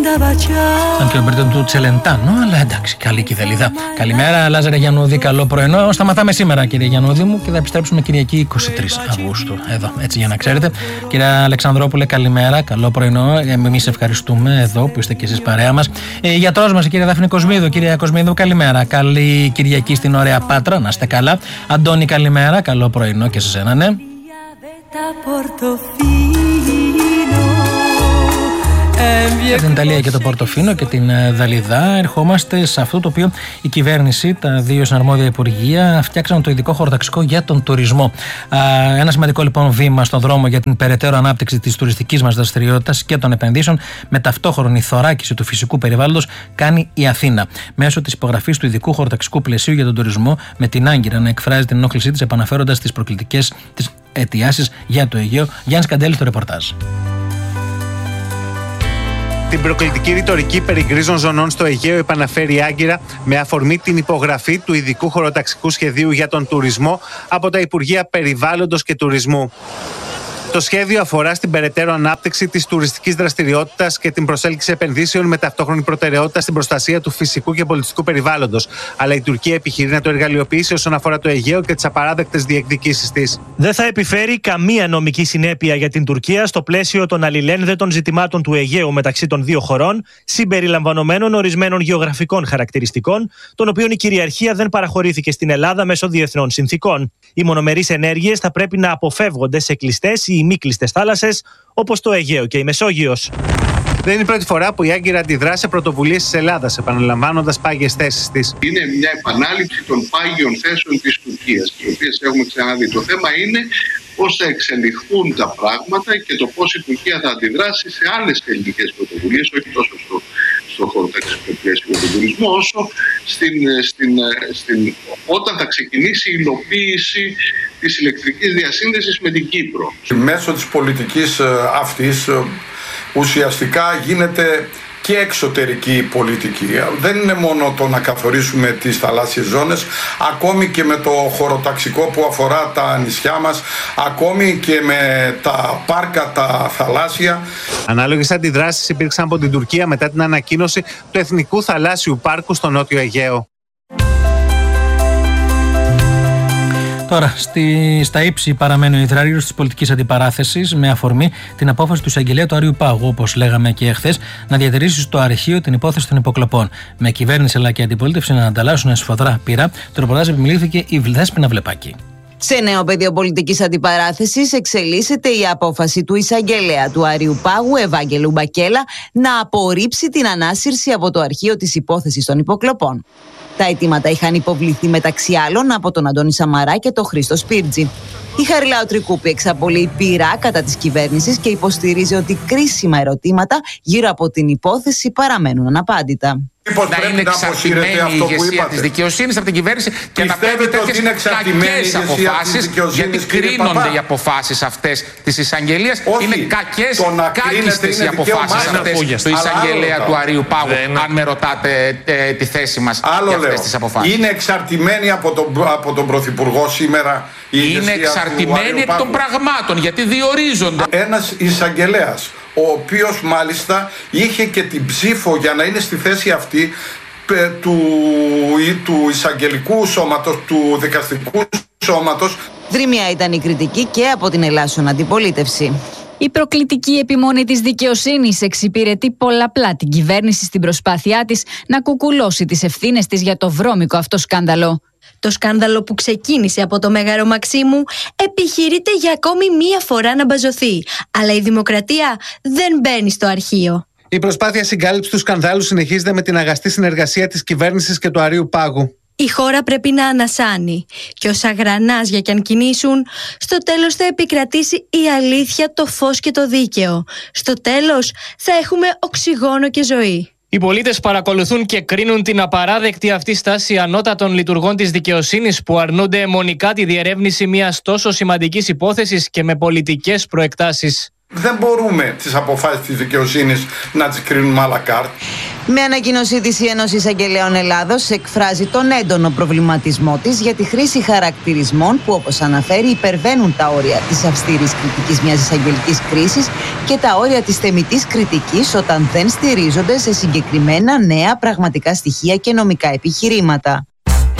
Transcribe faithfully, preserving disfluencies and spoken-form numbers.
Αν και ο Μπρίτον του Τσελεντάνο, αλλά εντάξει, καλή κηδελίδα. Καλημέρα, Λάζαρε Γιαννούδη, καλό πρωινό. Σταματάμε σήμερα, κύριε Γιαννούδη μου, και θα επιστρέψουμε Κυριακή είκοσι τρεις Αυγούστου. Εδώ, έτσι για να ξέρετε. Κύριε Αλεξανδρόπουλε, καλημέρα, καλό πρωινό. Εμείς ευχαριστούμε εδώ που είστε και εσείς παρέα μας. Ε, γιατρός μας, η κυρία Δάφνη Κοσμίδου. Κυρία Κοσμίδου, καλημέρα. Καλή Κυριακή στην ωραία Πάτρα, να είστε καλά. Αντώνη, καλημέρα, καλό πρωινό και σε εσένα, ναι. Για την Ιταλία και το Πορτοφίνο και την Δαλιδά ερχόμαστε σε αυτό το οποίο η κυβέρνηση, τα δύο συναρμόδια υπουργεία φτιάξαν το ειδικό χωροταξικό για τον τουρισμό. Ένα σημαντικό λοιπόν βήμα στον δρόμο για την περαιτέρω ανάπτυξη της τουριστικής μας δραστηριότητας και των επενδύσεων με ταυτόχρονη θωράκιση του φυσικού περιβάλλοντος κάνει η Αθήνα. Μέσω της υπογραφής του ειδικού χωροταξικού πλαισίου για τον τουρισμό, με την Άγκυρα να εκφράζει την ενόχλησή της επαναφέροντας τις προκλητικές της αιτιάσεις για το Αιγαίο. Γιάννης Καντέλης στο ρεπορτάζ. Την προκλητική ρητορική περί γκρίζων ζωνών στο Αιγαίο επαναφέρει η Άγκυρα με αφορμή την υπογραφή του ειδικού χωροταξικού σχεδίου για τον τουρισμό από τα Υπουργεία Περιβάλλοντος και Τουρισμού. Το σχέδιο αφορά στην περαιτέρω ανάπτυξη της τουριστικής δραστηριότητας και την προσέλκυση επενδύσεων με ταυτόχρονη προτεραιότητα στην προστασία του φυσικού και πολιτιστικού περιβάλλοντος. Αλλά η Τουρκία επιχειρεί να το εργαλειοποιήσει όσον αφορά το Αιγαίο και τις απαράδεκτες διεκδικήσεις της. Δεν θα επιφέρει καμία νομική συνέπεια για την Τουρκία στο πλαίσιο των αλληλένδετων ζητημάτων του Αιγαίου μεταξύ των δύο χωρών, συμπεριλαμβανομένων ορισμένων γεωγραφικών χαρακτηριστικών, των οποίων η κυριαρχία δεν παραχωρήθηκε στην Ελλάδα μέσω διεθνών συνθηκών. Οι μονομερείς ενέργειες θα πρέπει να αποφεύγονται σε κλειστές ή μη κλειστές θάλασσες, όπως το Αιγαίο και η Μεσόγειος. Δεν είναι η πρώτη φορά που η Άγκυρα αντιδρά σε πρωτοβουλίες της Ελλάδας, επαναλαμβάνοντας πάγιες θέσεις της. Είναι μια επανάληψη των πάγιων θέσεων της Τουρκίας, τις οποίες έχουμε ξαναδεί. Το θέμα είναι πώς θα εξελιχθούν τα πράγματα και το πώς η Τουρκία θα αντιδράσει σε άλλες ελληνικές πρωτοβουλίες, όχι τόσο στο, στο χωροταξικό πλαίσιο για τον τουρισμό, όσο στην, στην, στην, όταν θα ξεκινήσει η υλοποίηση της ηλεκτρικής διασύνδεσης με την Κύπρο. Μέσω της πολιτικής αυτής ουσιαστικά γίνεται και εξωτερική πολιτική. Δεν είναι μόνο το να καθορίσουμε τις θαλάσσιες ζώνες, ακόμη και με το χωροταξικό που αφορά τα νησιά μας, ακόμη και με τα πάρκα τα θαλάσσια. Ανάλογες αντιδράσεις υπήρξαν από την Τουρκία μετά την ανακοίνωση του Εθνικού Θαλάσσιου Πάρκου στο Νότιο Αιγαίο. Τώρα, στη, στα ύψη παραμένει ο υδραρύρος της πολιτικής αντιπαράθεσης με αφορμή την απόφαση του εισαγγελέα του Άριου Πάγου, όπως λέγαμε και εχθές, να διατηρήσει στο αρχείο την υπόθεση των υποκλοπών. Με κυβέρνηση αλλά και αντιπολίτευση να ανταλλάσσουν σφοδρά πυρά, το ρεπορτάζ επιμελήθηκε η Δέσποινα Βλεπάκη. Σε νέο πεδίο πολιτικής αντιπαράθεσης εξελίσσεται η απόφαση του εισαγγελέα του Άριου Πάγου, Ευάγγελου Μπακέλα, να απορρίψει την ανάσυρση από το αρχείο της υπόθεσης των υποκλοπών. Τα αιτήματα είχαν υποβληθεί μεταξύ άλλων από τον Αντώνη Σαμαρά και τον Χρήστο Σπίρτζη. Η Χαριλάου Τρικούπη εξαπολύει πειρά κατά της κυβέρνησης και υποστηρίζει ότι κρίσιμα ερωτήματα γύρω από την υπόθεση παραμένουν αναπάντητα. Μήπως να είναι εξαρτημένη η ηγεσία της δικαιοσύνης από την κυβέρνηση και να παίρνει τέτοιες κακές αποφάσεις, γιατί κρίνονται οι αποφάσεις αυτές της εισαγγελίας. Είναι κακές, κάκιστες οι αποφάσεις αυτές του εισαγγελέα του Αρείου Πάγου, αν με ρωτάτε ε, τη θέση μας για αυτές τις αποφάσεις. Είναι εξαρτημένη από τον, από τον Πρωθυπουργό σήμερα η ηγεσία. Είναι εξαρτημένη από των πραγμάτων, γιατί διορίζονται. Ένας εισαγγελέας, ο οποίος μάλιστα είχε και την ψήφο για να είναι στη θέση αυτή του, του εισαγγελικού σώματος, του δικαστικού σώματος. Δρυμία ήταν η κριτική και από την ελάσσον αντιπολίτευση. Η προκλητική επιμονή της δικαιοσύνης εξυπηρετεί πολλαπλά την κυβέρνηση στην προσπάθειά της να κουκουλώσει τις ευθύνες της για το βρώμικο αυτό σκάνδαλο. Το σκάνδαλο που ξεκίνησε από το Μέγαρο Μαξίμου επιχειρείται για ακόμη μία φορά να μπαζωθεί. Αλλά η δημοκρατία δεν μπαίνει στο αρχείο. Η προσπάθεια συγκάλυψης του σκανδάλου συνεχίζεται με την αγαστή συνεργασία της κυβέρνησης και του Αρείου Πάγου. Η χώρα πρέπει να ανασάνει και όσα γρανάζια κι αν κινήσουν, στο τέλος θα επικρατήσει η αλήθεια, το φως και το δίκαιο. Στο τέλος θα έχουμε οξυγόνο και ζωή. Οι πολίτες παρακολουθούν και κρίνουν την απαράδεκτη αυτή στάση ανώτατων λειτουργών της δικαιοσύνης που αρνούνται αιμονικά τη διερεύνηση μιας τόσο σημαντικής υπόθεσης και με πολιτικές προεκτάσεις. Δεν μπορούμε τις αποφάσεις της δικαιοσύνης να τις κρίνουμε à la carte. Με ανακοίνωσή της, η Ένωση Εισαγγελέων Ελλάδος εκφράζει τον έντονο προβληματισμό της για τη χρήση χαρακτηρισμών που, όπως αναφέρει, υπερβαίνουν τα όρια της αυστηρής κριτικής μιας εισαγγελικής κρίσης και τα όρια της θεμιτής κριτικής όταν δεν στηρίζονται σε συγκεκριμένα νέα πραγματικά στοιχεία και νομικά επιχειρήματα.